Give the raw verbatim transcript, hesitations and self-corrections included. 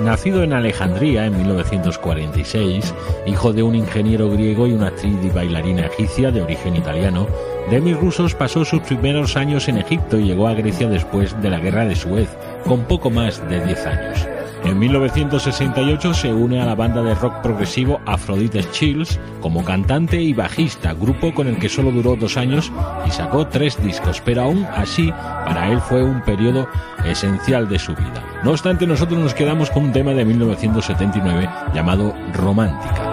nacido en Alejandría en mil novecientos cuarenta y seis, hijo de un ingeniero griego y una actriz y bailarina egipcia de origen italiano, Demis Roussos pasó sus primeros años en Egipto y llegó a Grecia después de la Guerra de Suez, con poco más de diez años. En mil novecientos sesenta y ocho se une a la banda de rock progresivo Aphrodite Chills como cantante y bajista, grupo con el que solo duró dos años y sacó tres discos, pero aún así para él fue un periodo esencial de su vida. No obstante, nosotros nos quedamos con un tema de mil novecientos setenta y nueve llamado Romántica.